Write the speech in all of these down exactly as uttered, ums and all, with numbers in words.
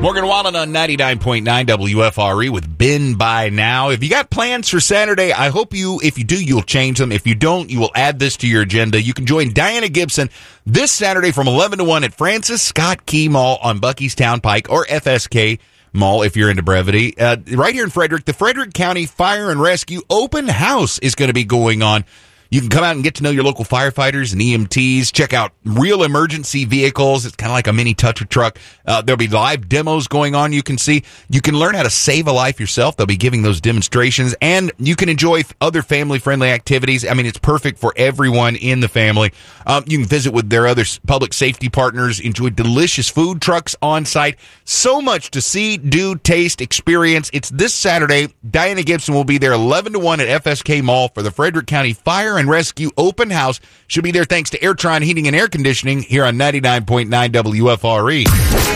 Morgan Wallen on ninety-nine point nine W F R E with Been By Now. If you got plans for Saturday, I hope you, if you do, you'll change them. If you don't, you will add this to your agenda. You can join Diana Gibson this Saturday from eleven to one at Francis Scott Key Mall on Buckystown Pike, or F S K Mall if you're into brevity. Uh, right here in Frederick, the Frederick County Fire and Rescue Open House is going to be going on. You can come out and get to know your local firefighters and E M Ts. Check out real emergency vehicles. It's kind of like a mini toucher truck. Uh, there'll be live demos going on you can see. You can learn how to save a life yourself. They'll be giving those demonstrations. And you can enjoy other family-friendly activities. I mean, it's perfect for everyone in the family. Um, you can visit with their other public safety partners, enjoy delicious food trucks on site. So much to see, do, taste, experience. It's this Saturday. Diana Gibson will be there eleven to one at F S K Mall for the Frederick County Fire and Rescue Open House. She'll be there thanks to Airtron Heating and Air Conditioning here on ninety-nine point nine W F R E.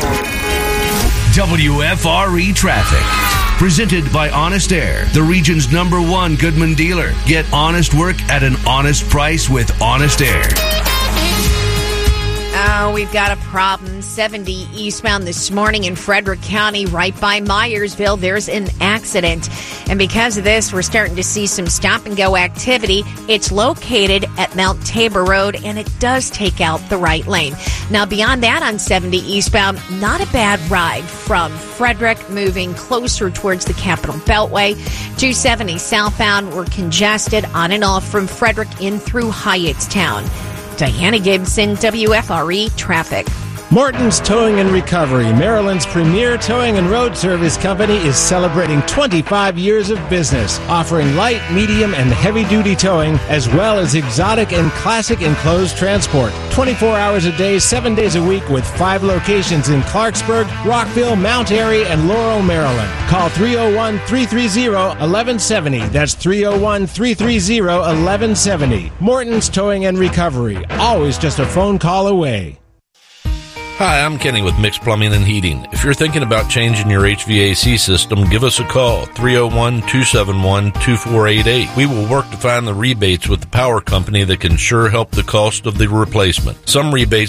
W F R E Traffic. Presented by Honest Air, the region's number one Goodman dealer. Get honest work at an honest price with Honest Air. Oh, we've got a problem. seventy eastbound this morning in Frederick County, right by Myersville. There's an accident. And because of this, we're starting to see some stop-and-go activity. It's located at Mount Tabor Road, and it does take out the right lane. Now, beyond that, on seventy eastbound, not a bad ride from Frederick, moving closer towards the Capitol Beltway. two seventy southbound, we're congested on and off from Frederick in through Hyattstown. Diana Gibson, W F R E Traffic. Morton's Towing and Recovery, Maryland's premier towing and road service company, is celebrating twenty-five years of business, offering light, medium, and heavy-duty towing, as well as exotic and classic enclosed transport. twenty-four hours a day, seven days a week, with five locations in Clarksburg, Rockville, Mount Airy, and Laurel, Maryland. Call three oh one, three three zero, one one seven zero. That's three oh one, three three zero, one one seven zero. Morton's Towing and Recovery, always just a phone call away. Hi, I'm Kenny with Mixed Plumbing and Heating. If you're thinking about changing your H V A C system, give us a call, three oh one, two seven one, two four eight eight. We will work to find the rebates with the power company that can sure help the cost of the replacement. Some rebates